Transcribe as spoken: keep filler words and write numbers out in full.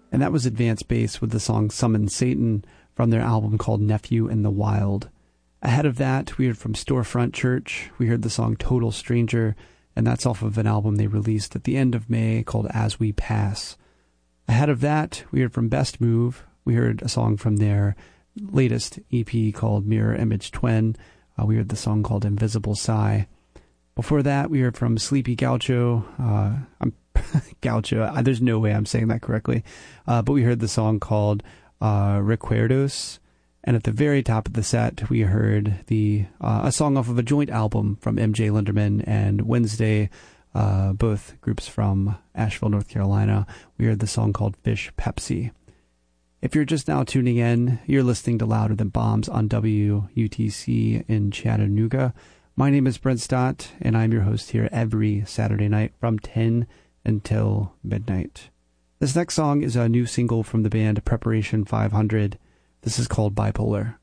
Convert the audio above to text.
And that was Advanced Bass with the song Summon Satan from their album called Nephew in the Wild. Ahead of that, we heard from Storefront Church. We heard the song Total Stranger, and that's off of an album they released at the end of May called As We Pass. Ahead of that, we heard from Best Move. We heard a song from their latest E P called Mirror Image Twin. Uh, we heard the song called Invisible Sigh. Before that, we heard from Sleepy Gaucho. Uh, I'm Gaucho. There's no way I'm saying that correctly. Uh, but we heard the song called uh, Recuerdos. And at the very top of the set, we heard the uh, a song off of a joint album from M J Linderman and Wednesday, uh, both groups from Asheville, North Carolina. We heard the song called Fish Pepsi. If you're just now tuning in, you're listening to Louder Than Bombs on W U T C in Chattanooga. My name is Brent Stott, and I'm your host here every Saturday night from ten until midnight. This next song is a new single from the band Preparation five hundred. This is called Bipolar.